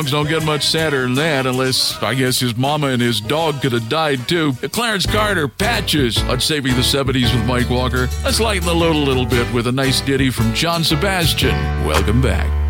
Don't get much sadder than that, unless, I guess, his mama and his dog could have died, too. Clarence Carter, Patches, on Saving the 70s with Mike Walker. Let's lighten the load a little bit with a nice ditty from John Sebastian. Welcome back.